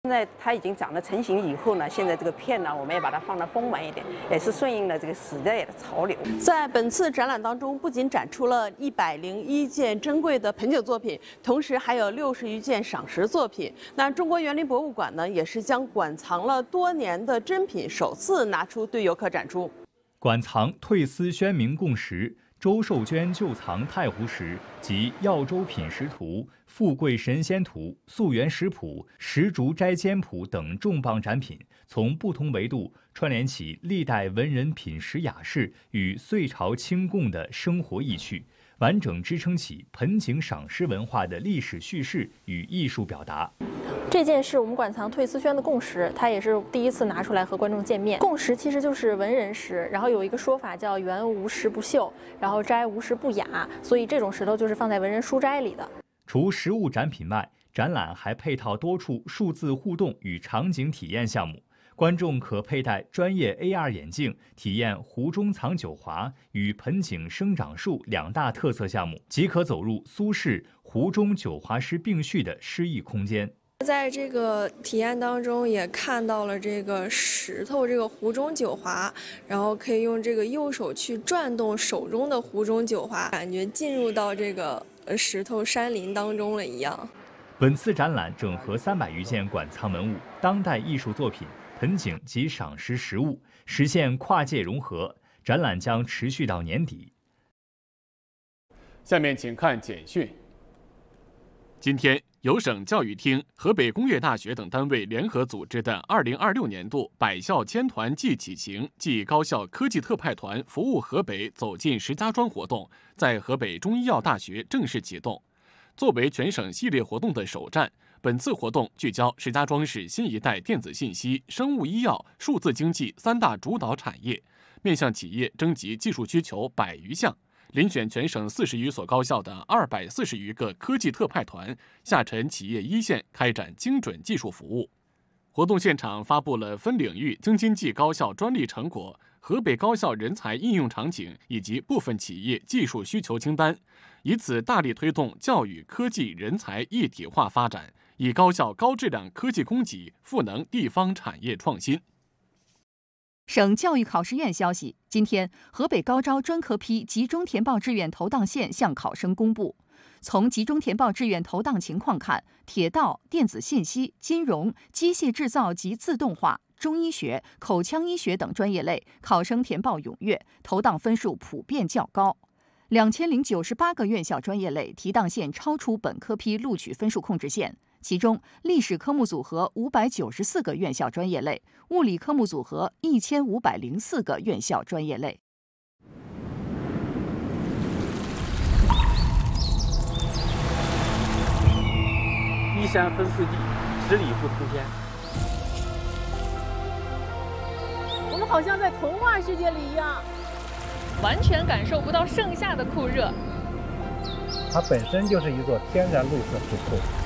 现在它已经长得成型以后呢，现在这个片呢，我们也把它放得丰满一点，也是顺应了这个时代的潮流。 在本次展览当中，不仅展出了101件珍贵的盆景作品，同时还有60余件赏识作品。那中国园林博物馆呢，也是将馆藏了多年的珍品首次拿出对游客展出。 馆藏退思宣明贡石、周寿娟旧藏太湖石及耀州品石图、富贵神仙图、溯源石谱、石竹斋间谱等重磅展品，从不同维度串联起历代文人品石雅士与隋朝清贡的生活意趣，完整支撑起盆景赏识文化的历史叙事与艺术表达。 这件是我们馆藏退思宣的贡石，它也是第一次拿出来和观众见面。贡石其实就是文人石，然后有一个说法叫原无石不锈，然后斋无石不雅，所以这种石头就是放在文人书斋里的。 除实物展品外，展览还配套多处数字互动与场景体验项目，观众可佩戴专业 AR 眼镜，体验湖中藏九华与盆景生长树2大特色项目，即可走入苏轼湖中九华诗并序的诗意空间。 在这个体验当中，也看到了这个石头，这个湖中九华，然后可以用这个右手去转动手中的湖中九华，感觉进入到这个石头山林当中了一样。 本次展览整合300余件馆藏文物、当代艺术作品、盆景及赏识实物，实现跨界融合。展览将持续到年底。 下面请看简讯。 今天，由省教育厅、河北工业大学等单位联合组织的2026年度百校千团暨启行暨高校科技特派团服务河北走进石家庄活动，在河北中医药大学正式启动。作为全省系列活动的首站，本次活动聚焦石家庄市新一代电子信息、生物医药、数字经济3大主导产业，面向企业征集技术需求100余项。遴选全省40余所高校的240余个科技特派团，下沉企业一线，开展精准技术服务。活动现场发布了分领域京津冀高校专利成果、河北高校人才应用场景以及部分企业技术需求清单，以此大力推动教育、科技、人才一体化发展，以高效高质量科技供给赋能地方产业创新。 省教育考试院消息，今天河北高招专科批集中填报志愿投档线向考生公布。从集中填报志愿投档情况看，铁道、电子信息、金融、机械制造及自动化、中医学、口腔医学等专业类考生填报踊跃，投档分数普遍较高。2098个院校专业类提档线超出本科批录取分数控制线。其中，历史科目组合594个院校专业类，物理科目组合1504个院校专业类。 依山分四季，十里不同天。 我们好像在童话世界里一样， 完全感受不到盛夏的酷热。 它本身就是一座天然绿色石窟。